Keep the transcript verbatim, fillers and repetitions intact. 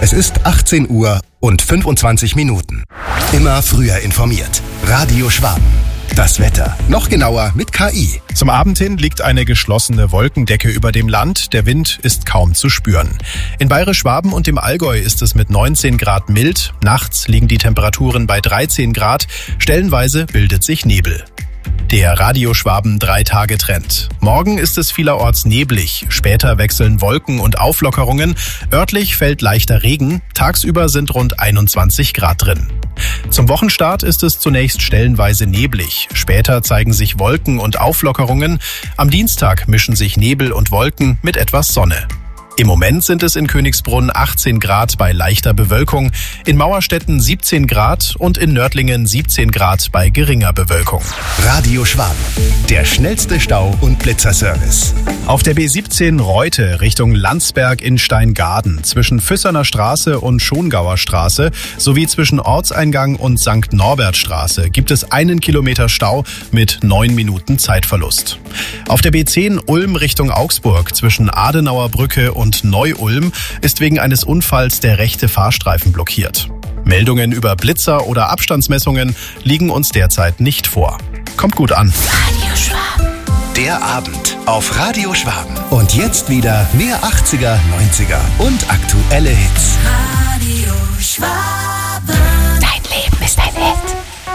Es ist achtzehn Uhr und fünfundzwanzig Minuten. Immer früher informiert. Radio Schwaben. Das Wetter. Noch genauer mit K I. Zum Abend hin liegt eine geschlossene Wolkendecke über dem Land. Der Wind ist kaum zu spüren. In Bayerisch-Schwaben und dem Allgäu ist es mit neunzehn Grad mild. Nachts liegen die Temperaturen bei dreizehn Grad. Stellenweise bildet sich Nebel. Der Radio Schwaben Drei-Tage-Trend. Morgen ist es vielerorts neblig. Später wechseln Wolken und Auflockerungen. Örtlich fällt leichter Regen. Tagsüber sind rund einundzwanzig Grad drin. Zum Wochenstart ist es zunächst stellenweise neblig. Später zeigen sich Wolken und Auflockerungen. Am Dienstag mischen sich Nebel und Wolken mit etwas Sonne. Im Moment sind es in Königsbrunn achtzehn Grad bei leichter Bewölkung, in Mauerstetten siebzehn Grad und in Nördlingen siebzehn Grad bei geringer Bewölkung. Radio Schwaben, der schnellste Stau- und Blitzerservice. Auf der B siebzehn Reute Richtung Landsberg in Steingaden zwischen Füsserner Straße und Schongauer Straße sowie zwischen Ortseingang und Sankt Norbert Straße gibt es einen Kilometer Stau mit neun Minuten Zeitverlust. Auf der B zehn Ulm Richtung Augsburg zwischen Adenauer Brücke und und Neu-Ulm ist wegen eines Unfalls der rechte Fahrstreifen blockiert. Meldungen über Blitzer oder Abstandsmessungen liegen uns derzeit nicht vor. Kommt gut an. Radio Schwaben. Der Abend auf Radio Schwaben. Und jetzt wieder mehr achtziger, neunziger und aktuelle Hits. Radio Schwaben.